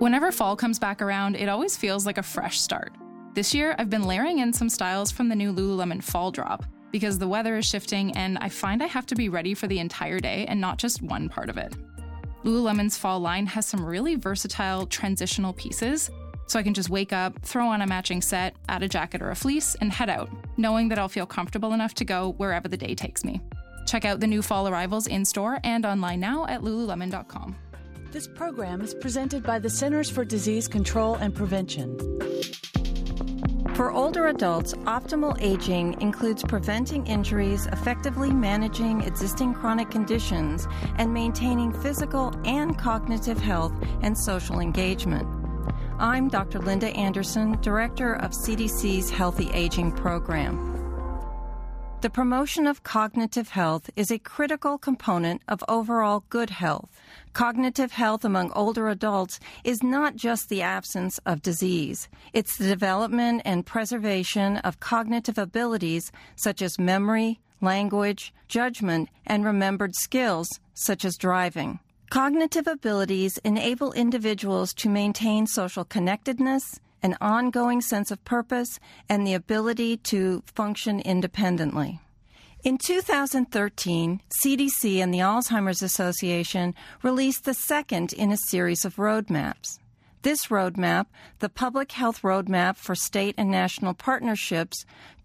Whenever fall comes back around, it always feels like a fresh start. This year, I've been layering in some styles from the new Lululemon Fall Drop because the weather is shifting and I find I have to be ready for the entire day and not just one part of it. Lululemon's fall line has some really versatile transitional pieces, so I can just wake up, throw on a matching set, add a jacket or a fleece, and head out, knowing that I'll feel comfortable enough to go wherever the day takes me. Check out the new fall arrivals in-store and online now at lululemon.com. This program is presented by the Centers for Disease Control and Prevention. For older adults, optimal aging includes preventing injuries, effectively managing existing chronic conditions, and maintaining physical and cognitive health and social engagement. I'm Dr. Linda Anderson, Director of CDC's Healthy Aging Program. The promotion of cognitive health is a critical component of overall good health. Cognitive health among older adults is not just the absence of disease. It's the development and preservation of cognitive abilities such as memory, language, judgment, and remembered skills such as driving. Cognitive abilities enable individuals to maintain social connectedness, an ongoing sense of purpose, and the ability to function independently. In 2013, CDC and the Alzheimer's Association released the second in a series of roadmaps. This roadmap, the Public Health Roadmap for State and National Partnerships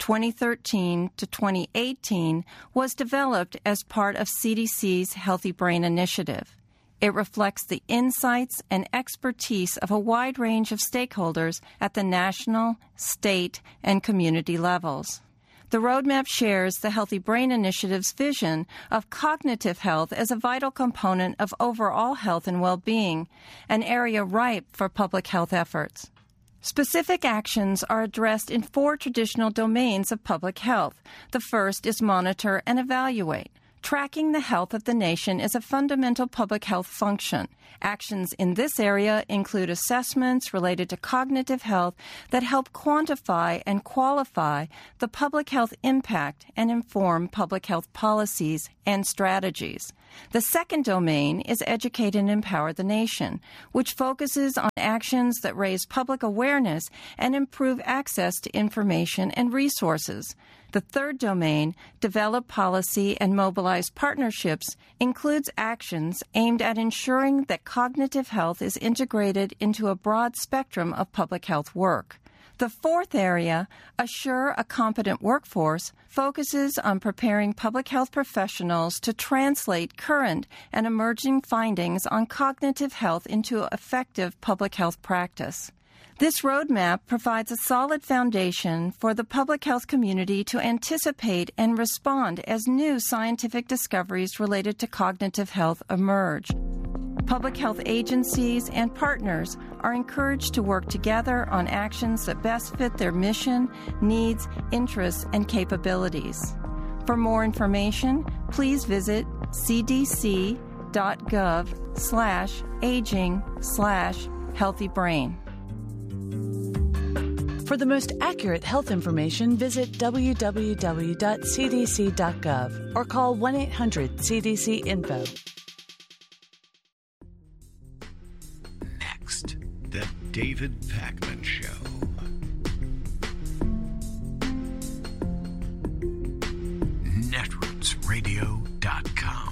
2013 to 2018, was developed as part of CDC's Healthy Brain Initiative. It reflects the insights and expertise of a wide range of stakeholders at the national, state, and community levels. The roadmap shares the Healthy Brain Initiative's vision of cognitive health as a vital component of overall health and well-being, an area ripe for public health efforts. Specific actions are addressed in 4 traditional domains of public health. The first is monitor and evaluate. Tracking the health of the nation is a fundamental public health function. Actions in this area include assessments related to cognitive health that help quantify and qualify the public health impact and inform public health policies and strategies. The second domain is educate and empower the nation, which focuses on actions that raise public awareness and improve access to information and resources. The third domain, develop policy and mobilize partnerships, includes actions aimed at ensuring that cognitive health is integrated into a broad spectrum of public health work. The fourth area, assure a competent workforce, focuses on preparing public health professionals to translate current and emerging findings on cognitive health into effective public health practice. This roadmap provides a solid foundation for the public health community to anticipate and respond as new scientific discoveries related to cognitive health emerge. Public health agencies and partners are encouraged to work together on actions that best fit their mission, needs, interests, and capabilities. For more information, please visit cdc.gov/aging/healthybrain. For the most accurate health information, visit www.cdc.gov or call 1-800-CDC-INFO. Next, The David Pakman Show. Netrootsradio.com.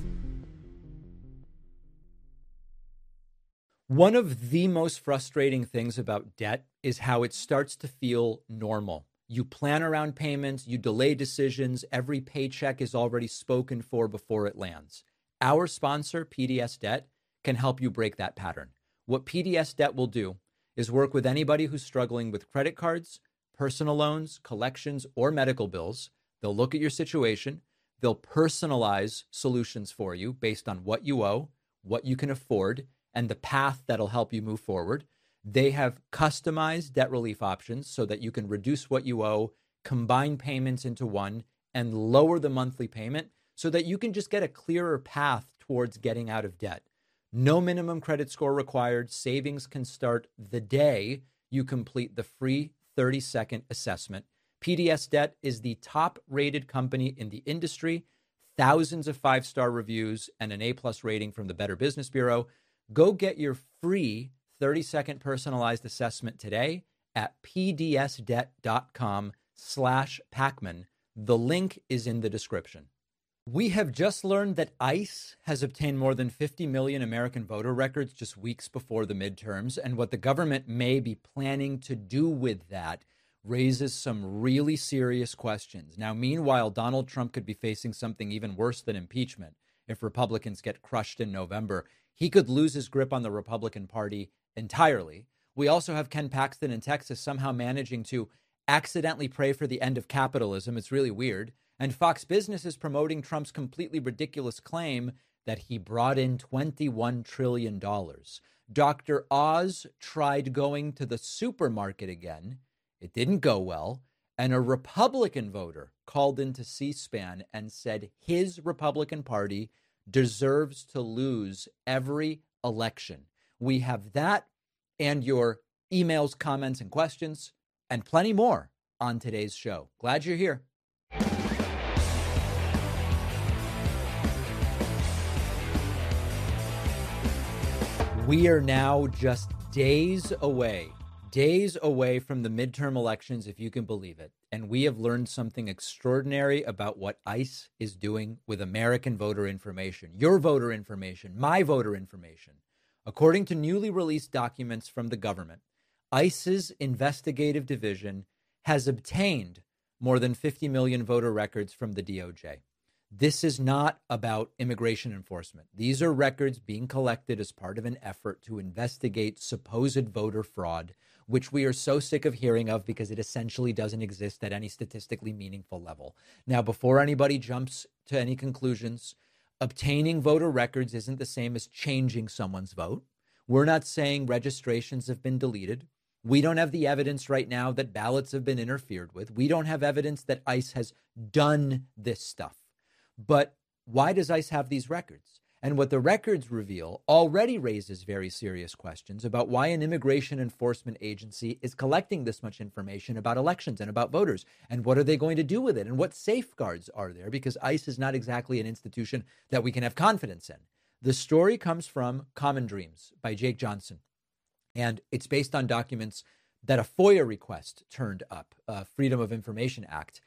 One of the most frustrating things about debt is how it starts to feel normal. You plan around payments, you delay decisions, every paycheck is already spoken for before it lands. Our sponsor, PDS Debt, can help you break that pattern. What PDS Debt will do is work with anybody who's struggling with credit cards, personal loans, collections, or medical bills. They'll look at your situation. They'll personalize solutions for you based on what you owe, what you can afford, and the path that'll help you move forward. They have customized debt relief options so that you can reduce what you owe, combine payments into one, and lower the monthly payment so that you can just get a clearer path towards getting out of debt. No minimum credit score required. Savings can start the day you complete the free 30-second assessment. PDS Debt is the top-rated company in the industry, thousands of 5-star reviews, and an A+ rating from the Better Business Bureau. Go get your free 30-second personalized assessment today at pdsdebt.com/Pacman. The link is in the description. We have just learned that ICE has obtained more than 50 million American voter records just weeks before the midterms, and what the government may be planning to do with that raises some really serious questions. Now, meanwhile, Donald Trump could be facing something even worse than impeachment. If Republicans get crushed in November, he could lose his grip on the Republican Party entirely. We also have Ken Paxton in Texas somehow managing to accidentally pray for the end of capitalism. It's really weird. And Fox Business is promoting Trump's completely ridiculous claim that he brought in $21 trillion. Dr. Oz tried going to the supermarket again. It didn't go well. And a Republican voter called into C-SPAN and said his Republican Party deserves to lose every election. We have that and your emails, comments, and questions, and plenty more on today's show. Glad you're here. We are now just days away from the midterm elections, if you can believe it. And we have learned something extraordinary about what ICE is doing with American voter information, your voter information, my voter information. According to newly released documents from the government, ICE's investigative division has obtained more than 50 million voter records from the DOJ. This is not about immigration enforcement. These are records being collected as part of an effort to investigate supposed voter fraud, which we are so sick of hearing of because it essentially doesn't exist at any statistically meaningful level. Now, before anybody jumps to any conclusions, obtaining voter records isn't the same as changing someone's vote. We're not saying registrations have been deleted. We don't have the evidence right now that ballots have been interfered with. We don't have evidence that ICE has done this stuff. But why does ICE have these records? And what the records reveal already raises very serious questions about why an immigration enforcement agency is collecting this much information about elections and about voters. And what are they going to do with it? And what safeguards are there? Because ICE is not exactly an institution that we can have confidence in. The story comes from Common Dreams by Jake Johnson. And it's based on documents that a FOIA request turned up, Freedom of Information Act,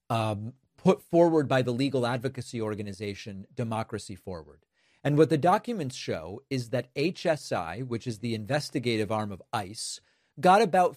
put forward by the legal advocacy organization Democracy Forward. And what the documents show is that HSI, which is the investigative arm of ICE, got about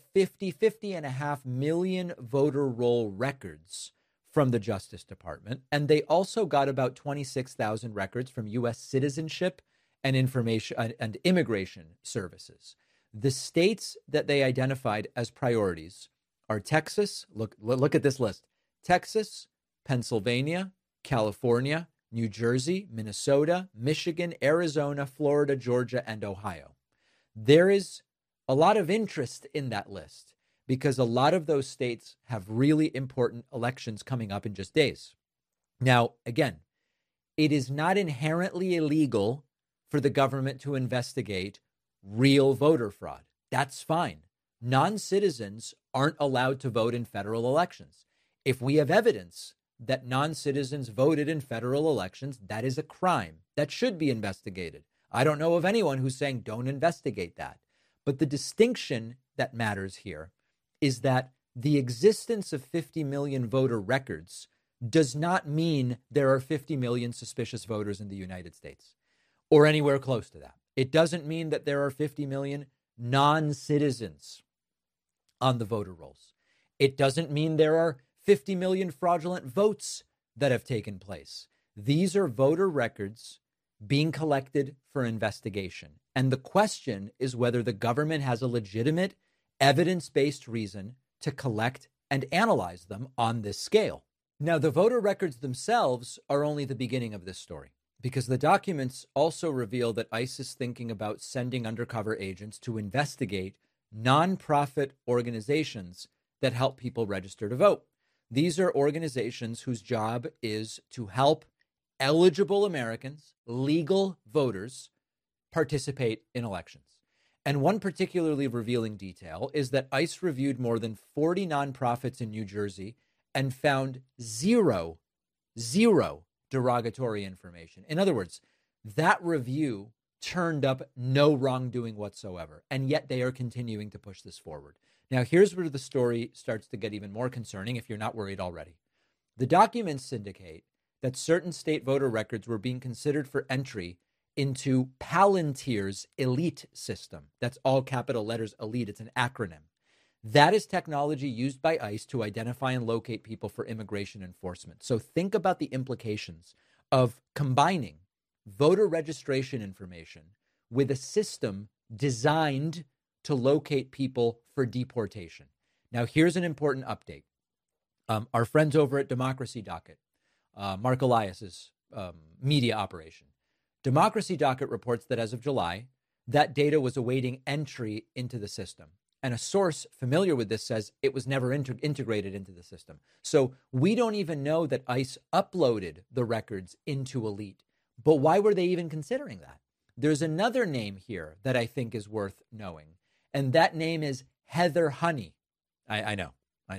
50.5 million voter roll records from the Justice Department. And they also got about 26,000 records from U.S. citizenship and information and immigration services. The states that they identified as priorities are Texas. Look at this list. Texas, Pennsylvania, California, New Jersey, Minnesota, Michigan, Arizona, Florida, Georgia, and Ohio. There is a lot of interest in that list because a lot of those states have really important elections coming up in just days. Now, again, it is not inherently illegal for the government to investigate real voter fraud. That's fine. Non-citizens aren't allowed to vote in federal elections. If we have evidence that non-citizens voted in federal elections, that is a crime that should be investigated. I don't know of anyone who's saying don't investigate that. But the distinction that matters here is that the existence of 50 million voter records does not mean there are 50 million suspicious voters in the United States or anywhere close to that. It doesn't mean that there are 50 million non-citizens on the voter rolls. It doesn't mean there are 50 million fraudulent votes that have taken place. These are voter records being collected for investigation. And the question is whether the government has a legitimate, evidence-based reason to collect and analyze them on this scale. Now, the voter records themselves are only the beginning of this story, because the documents also reveal that ICE is thinking about sending undercover agents to investigate nonprofit organizations that help people register to vote. These are organizations whose job is to help eligible Americans, legal voters, participate in elections. And one particularly revealing detail is that ICE reviewed more than 40 nonprofits in New Jersey and found zero derogatory information. In other words, that review turned up no wrongdoing whatsoever. And yet they are continuing to push this forward. Now, here's where the story starts to get even more concerning if you're not worried already. The documents indicate that certain state voter records were being considered for entry into Palantir's ELITE system. That's all capital letters, ELITE. It's an acronym. That is technology used by ICE to identify and locate people for immigration enforcement. So think about the implications of combining voter registration information with a system designed to locate people for deportation. Now, here's an important update. Our friends over at Democracy Docket, Mark Elias's media operation, Democracy Docket reports that as of July, that data was awaiting entry into the system. And a source familiar with this says it was never integrated into the system. So we don't even know that ICE uploaded the records into ELITE. But why were they even considering that? There's another name here that I think is worth knowing. And that name is Heather Honey. I know.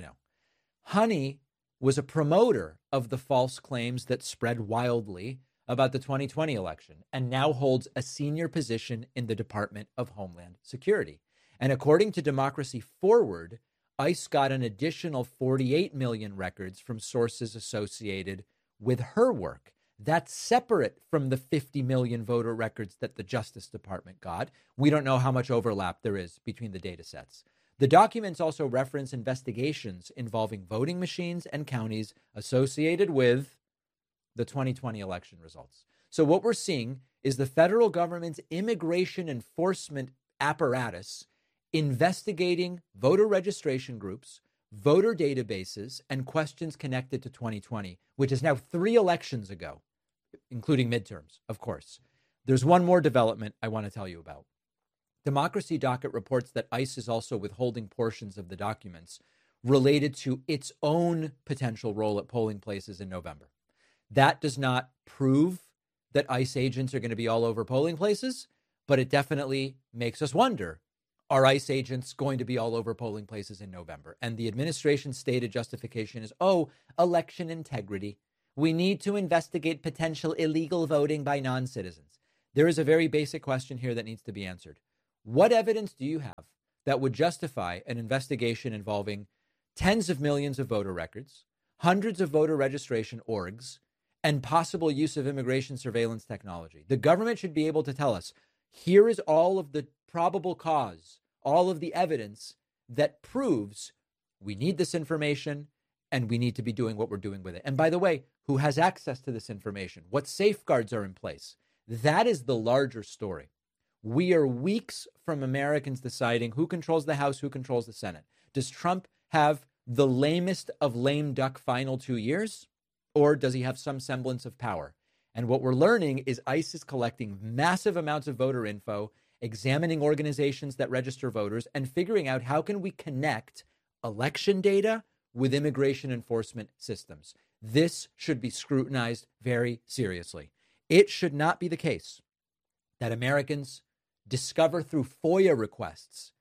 Honey was a promoter of the false claims that spread wildly about the 2020 election and now holds a senior position in the Department of Homeland Security. And according to Democracy Forward, ICE got an additional 48 million records from sources associated with her work. That's separate from the 50 million voter records that the Justice Department got. We don't know how much overlap there is between the data sets. The documents also reference investigations involving voting machines and counties associated with the 2020 election results. So what we're seeing is the federal government's immigration enforcement apparatus investigating voter registration groups, voter databases, and questions connected to 2020, which is now 3 elections ago, including midterms, of course. There's one more development I want to tell you about. Democracy Docket reports that ICE is also withholding portions of the documents related to its own potential role at polling places in November. That does not prove that ICE agents are going to be all over polling places, but it definitely makes us wonder, are ICE agents going to be all over polling places in November? And the administration's stated justification is, election integrity. We need to investigate potential illegal voting by non-citizens. There is a very basic question here that needs to be answered. What evidence do you have that would justify an investigation involving tens of millions of voter records, hundreds of voter registration orgs, and possible use of immigration surveillance technology? The government should be able to tell us, here is all of the probable cause, all of the evidence that proves we need this information and we need to be doing what we're doing with it. And by the way, who has access to this information? What safeguards are in place? That is the larger story. We are weeks from Americans deciding who controls the House, who controls the Senate. Does Trump have the lamest of lame duck final 2 years, or does he have some semblance of power? And what we're learning is ICE is collecting massive amounts of voter info, examining organizations that register voters, and figuring out how can we connect election data with immigration enforcement systems. This should be scrutinized very seriously. It should not be the case that Americans discover through FOIA requests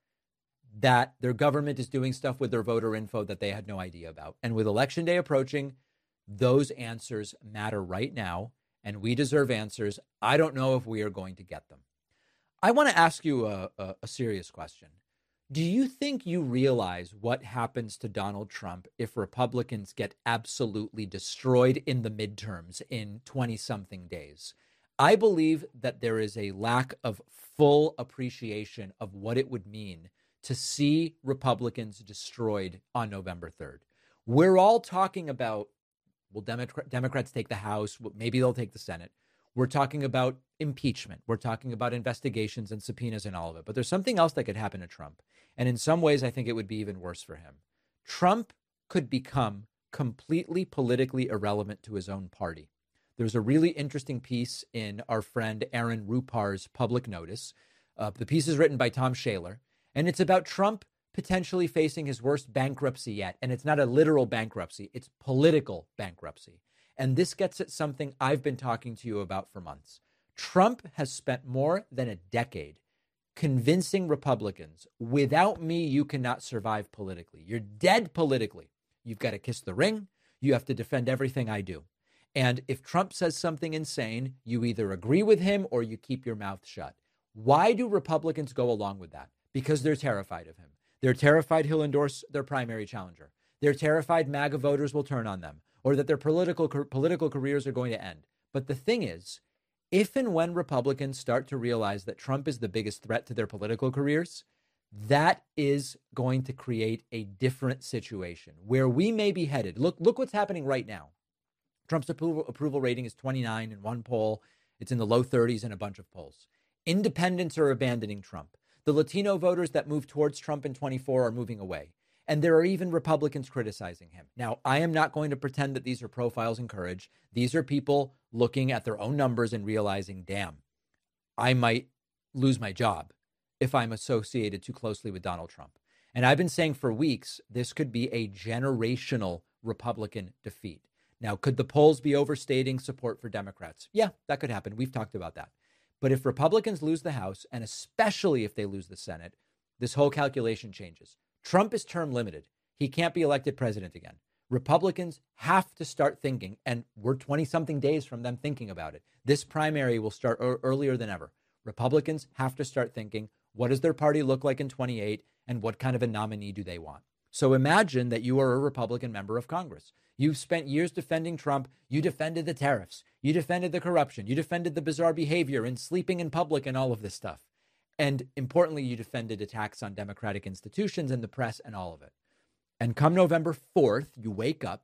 that their government is doing stuff with their voter info that they had no idea about. And with Election Day approaching, those answers matter right now, and we deserve answers. I don't know if we are going to get them. I want to ask you a serious question. Do you think you realize what happens to Donald Trump if Republicans get absolutely destroyed in the midterms in 20-something days? I believe that there is a lack of full appreciation of what it would mean to see Republicans destroyed on November 3rd. We're all talking about, will Democrats take the House? Maybe they'll take the Senate. We're talking about impeachment. We're talking about investigations and subpoenas and all of it. But there's something else that could happen to Trump. And in some ways, I think it would be even worse for him. Trump could become completely politically irrelevant to his own party. There's a really interesting piece in our friend Aaron Rupar's Public Notice. The piece is written by Tom Shaler, and it's about Trump potentially facing his worst bankruptcy yet. And it's not a literal bankruptcy, it's political bankruptcy. And this gets at something I've been talking to you about for months. Trump has spent more than a decade convincing Republicans, without me, you cannot survive politically. You're dead politically. You've got to kiss the ring. You have to defend everything I do. And if Trump says something insane, you either agree with him or you keep your mouth shut. Why do Republicans go along with that? Because they're terrified of him. They're terrified he'll endorse their primary challenger. They're terrified MAGA voters will turn on them or that their political careers are going to end. But the thing is, if and when Republicans start to realize that Trump is the biggest threat to their political careers, that is going to create a different situation where we may be headed. Look what's happening right now. Trump's approval rating is 29 in one poll. It's in the low 30s in a bunch of polls. Independents are abandoning Trump. The Latino voters that moved towards Trump in 24 are moving away. And there are even Republicans criticizing him. Now, I am not going to pretend that these are profiles in courage. These are people looking at their own numbers and realizing, damn, I might lose my job if I'm associated too closely with Donald Trump. And I've been saying for weeks, this could be a generational Republican defeat. Now, could the polls be overstating support for Democrats? Yeah, that could happen. We've talked about that. But if Republicans lose the House, and especially if they lose the Senate, this whole calculation changes. Trump is term limited. He can't be elected president again. Republicans have to start thinking, and we're 20-something days from them thinking about it. This primary will start earlier than ever. Republicans have to start thinking, what does their party look like in 28, and what kind of a nominee do they want? So imagine that you are a Republican member of Congress. You've spent years defending Trump. You defended the tariffs. You defended the corruption. You defended the bizarre behavior and sleeping in public and all of this stuff. And importantly, you defended attacks on democratic institutions and the press and all of it. And come November 4th, you wake up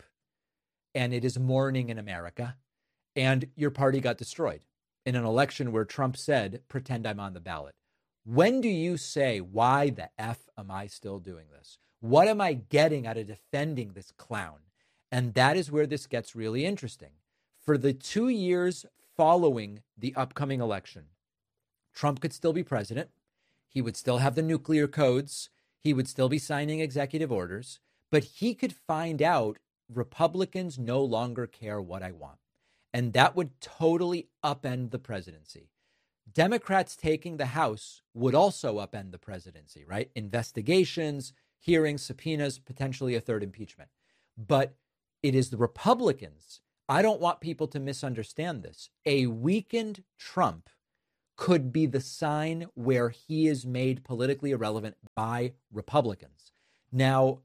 and it is morning in America and your party got destroyed in an election where Trump said, pretend I'm on the ballot. When do you say, why the F am I still doing this? What am I getting out of defending this clown? And that is where this gets really interesting. For the 2 years following the upcoming election, Trump could still be president. He would still have the nuclear codes. He would still be signing executive orders. But he could find out Republicans no longer care what I want. And that would totally upend the presidency. Democrats taking the House would also upend the presidency, right? Investigations, hearings, subpoenas, potentially a third impeachment. But it is the Republicans. I don't want people to misunderstand this. A weakened Trump could be the sign where he is made politically irrelevant by Republicans. Now,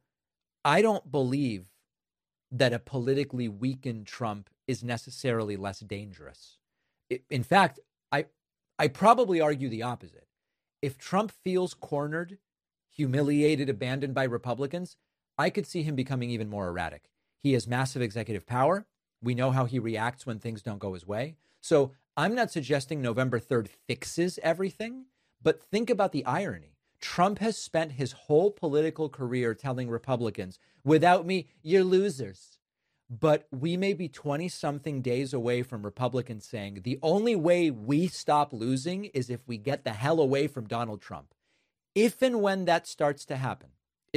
I don't believe that a politically weakened Trump is necessarily less dangerous. In fact, I probably argue the opposite. If Trump feels cornered, humiliated, abandoned by Republicans, I could see him becoming even more erratic. He has massive executive power. We know how he reacts when things don't go his way. So I'm not suggesting November 3rd fixes everything, but think about the irony. Trump has spent his whole political career telling Republicans, without me, you're losers. But we may be 20-something days away from Republicans saying the only way we stop losing is if we get the hell away from Donald Trump. If and when that starts to happen,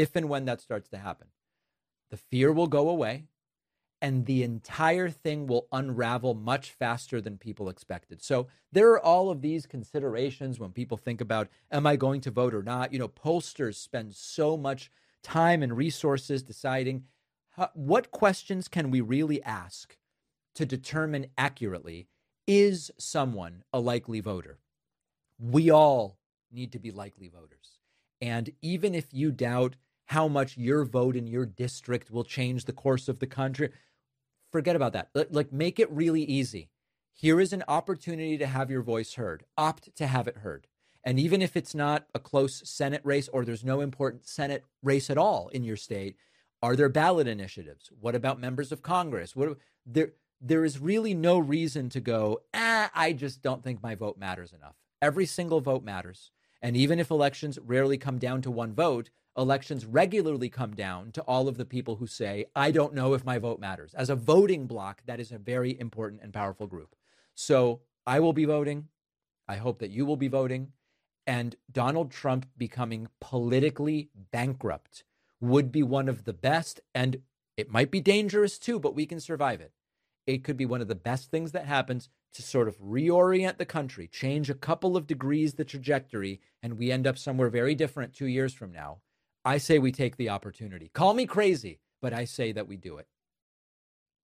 the fear will go away and the entire thing will unravel much faster than people expected. So there are all of these considerations when people think about, am I going to vote or not? You know, pollsters spend so much time and resources deciding what questions can we really ask to determine accurately, is someone a likely voter? We all need to be likely voters. And even if you doubt how much your vote in your district will change the course of the country, forget about that. Like, make it really easy. Here is an opportunity to have your voice heard. Opt to have it heard. And even if it's not a close Senate race or there's no important Senate race at all in your state, are there ballot initiatives? What about members of Congress? There is really no reason to go, I just don't think my vote matters enough. Every single vote matters. And even if elections rarely come down to one vote, elections regularly come down to all of the people who say, I don't know if my vote matters. As a voting bloc, that is a very important and powerful group. So I will be voting. I hope that you will be voting. And Donald Trump becoming politically bankrupt would be one of the best, and it might be dangerous too, but we can survive it. It could be one of the best things that happens to sort of reorient the country, change a couple of degrees the trajectory, and we end up somewhere very different 2 years from now. I say we take the opportunity. Call me crazy, but I say that we do it.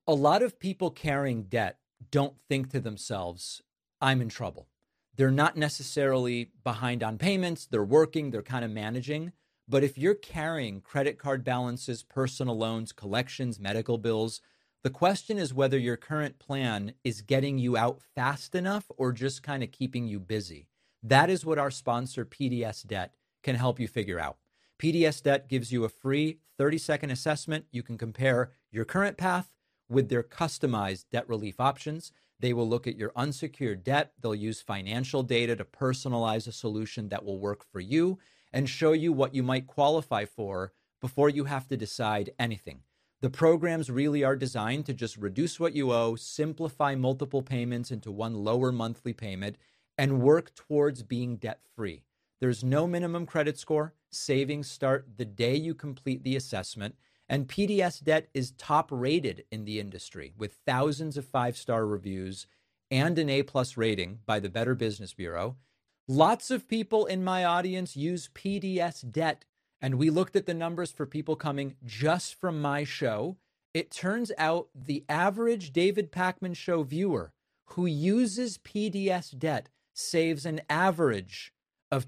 A lot of people carrying debt don't think to themselves, I'm in trouble. They're not necessarily behind on payments. They're working. They're kind of managing. But if you're carrying credit card balances, personal loans, collections, medical bills, the question is whether your current plan is getting you out fast enough or just kind of keeping you busy. That is what our sponsor, PDS Debt, can help you figure out. PDS Debt gives you a free 30-second assessment. You can compare your current path with their customized debt relief options. They will look at your unsecured debt. They'll use financial data to personalize a solution that will work for you and show you what you might qualify for before you have to decide anything. The programs really are designed to just reduce what you owe, simplify multiple payments into one lower monthly payment, and work towards being debt-free. There's no minimum credit score. Savings start the day you complete the assessment. And PDS Debt is top rated in the industry with thousands of 5-star reviews and an A+ rating by the Better Business Bureau. Lots of people in my audience use PDS Debt, and we looked at the numbers for people coming just from my show. It turns out the average David Pakman Show viewer who uses PDS Debt saves an average of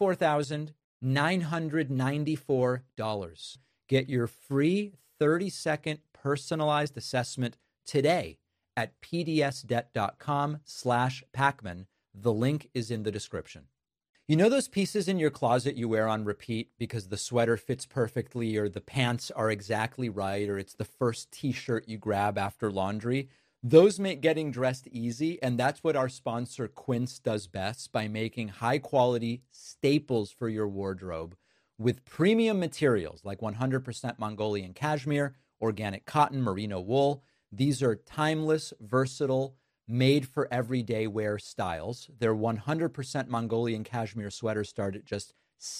$24,994. Get your free 30-second personalized assessment today at pdsdebt.com/Pakman. The link is in the description. You know those pieces in your closet you wear on repeat because the sweater fits perfectly or the pants are exactly right or it's the first t-shirt you grab after laundry? Those make getting dressed easy, and that's what our sponsor Quince does best by making high-quality staples for your wardrobe with premium materials like 100% Mongolian cashmere, organic cotton, merino wool. These are timeless, versatile, made for everyday wear styles. Their 100% Mongolian cashmere sweaters start at just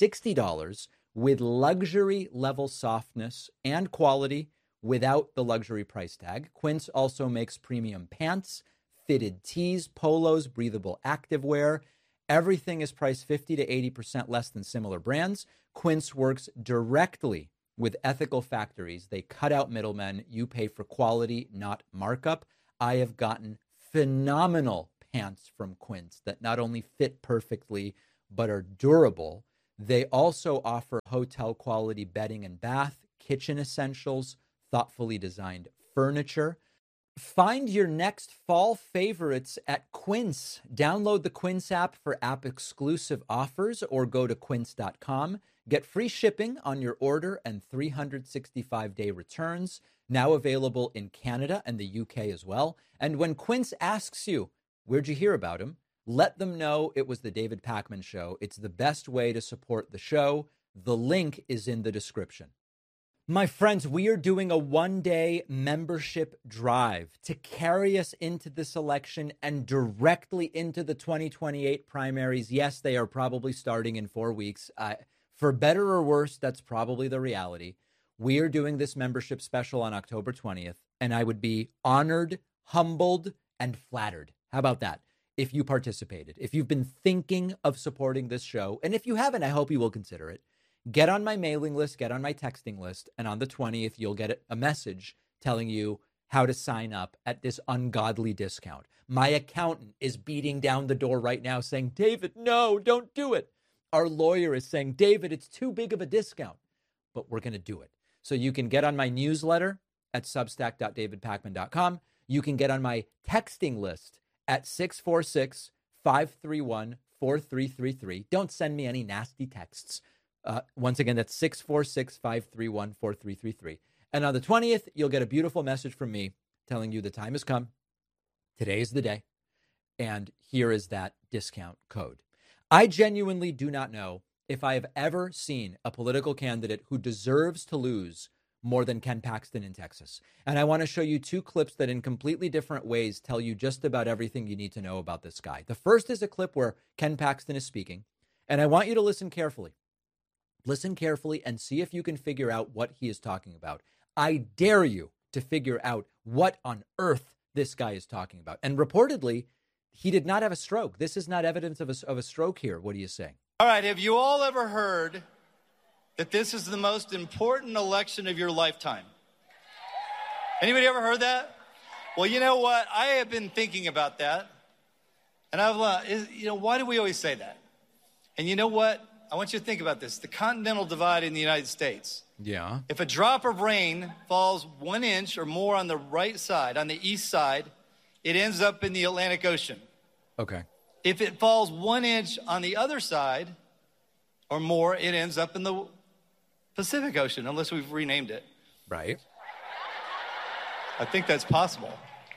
$60 with luxury level softness and quality without the luxury price tag. Quince also makes premium pants, fitted tees, polos, breathable activewear. Everything is priced 50 to 80% less than similar brands. Quince works directly with ethical factories. They cut out middlemen. You pay for quality, not markup. I have gotten phenomenal pants from Quince that not only fit perfectly, but are durable. They also offer hotel quality bedding and bath, kitchen essentials, thoughtfully designed furniture. Find your next fall favorites at Quince. Download the Quince app for app-exclusive offers or go to quince.com. Get free shipping on your order and 365-day returns. Now available in Canada and the UK as well. And when Quince asks you, where'd you hear about him? Let them know it was the David Pakman Show. It's the best way to support the show. The link is in the description. My friends, we are doing a one-day membership drive to carry us into this election and directly into the 2028 primaries. Yes, they are probably starting in 4 weeks. For better or worse, that's probably the reality. We are doing this membership special on October 20th, and I would be honored, humbled, and flattered. How about that? If you participated, if you've been thinking of supporting this show, and if you haven't, I hope you will consider it. Get on my mailing list, get on my texting list, and on the 20th, you'll get a message telling you how to sign up at this ungodly discount. My accountant is beating down the door right now saying, David, no, don't do it. Our lawyer is saying, David, it's too big of a discount, but we're going to do it. So you can get on my newsletter at substack.davidpakman.com. You can get on my texting list at 646-531-4333. Don't send me any nasty texts. Once again, that's 646-531-4333. And on the 20th, you'll get a beautiful message from me telling you the time has come. Today is the day. And here is that discount code. I genuinely do not know if I have ever seen a political candidate who deserves to lose more than Ken Paxton in Texas. And I want to show you two clips that in completely different ways tell you just about everything you need to know about this guy. The first is a clip where Ken Paxton is speaking, and I want you to listen carefully. Listen carefully and see if you can figure out what he is talking about. I dare you to figure out what on earth this guy is talking about. And reportedly, he did not have a stroke. This is not evidence of a stroke here. What are you saying? All right, have you all ever heard that this is the most important election of your lifetime? Anybody ever heard that? Well, you know what? I have been thinking about that. And why do we always say that? And you know what? I want you to think about this. The continental divide in the United States. Yeah. If a drop of rain falls 1 inch or more on the right side, on the east side, it ends up in the Atlantic Ocean. Okay. If it falls 1 inch on the other side or more, it ends up in the Pacific Ocean, unless we've renamed it. Right. I think that's possible.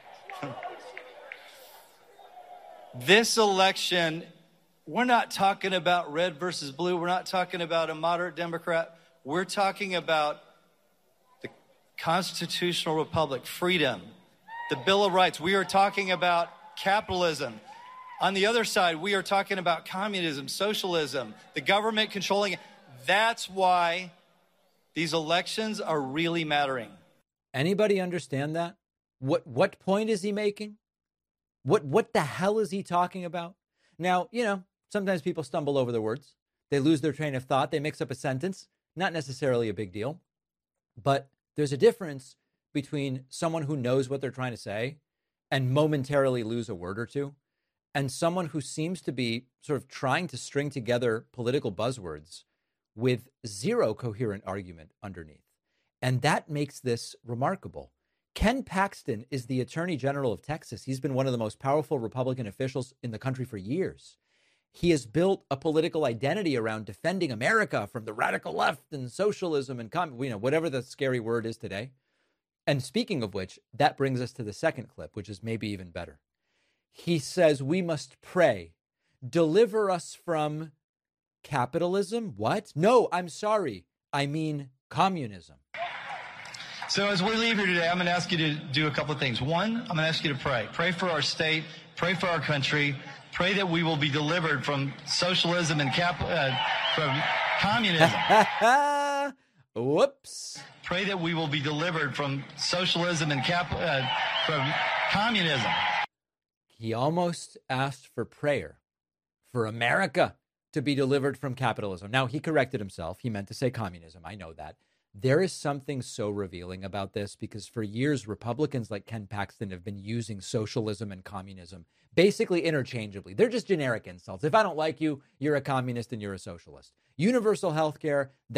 This election, we're not talking about red versus blue. We're not talking about a moderate Democrat. We're talking about the constitutional republic, freedom, the Bill of Rights. We are talking about capitalism. On the other side, we are talking about communism, socialism, the government controlling it. That's why these elections are really mattering. Anybody understand that? What point is he making? What the hell is he talking about? Now, sometimes people stumble over the words. They lose their train of thought. They mix up a sentence. Not necessarily a big deal. But there's a difference between someone who knows what they're trying to say and momentarily lose a word or two, and someone who seems to be sort of trying to string together political buzzwords with zero coherent argument underneath. And that makes this remarkable. Ken Paxton is the Attorney General of Texas. He's been one of the most powerful Republican officials in the country for years. He has built a political identity around defending America from the radical left and socialism and whatever the scary word is today. And speaking of which, that brings us to the second clip, which is maybe even better. He says we must pray, deliver us from capitalism. What? No, I'm sorry. I mean communism. So as we leave here today, I'm going to ask you to do a couple of things. One, I'm going to ask you to pray. Pray for our state. Pray for our country. Pray that we will be delivered from socialism and from communism. Whoops. Pray that we will be delivered from socialism and from communism. He almost asked for prayer for America to be delivered from capitalism. Now, he corrected himself. He meant to say communism. I know that. There is something so revealing about this because for years, Republicans like Ken Paxton have been using socialism and communism basically interchangeably. They're just generic insults. If I don't like you, you're a communist and you're a socialist. Universal health care,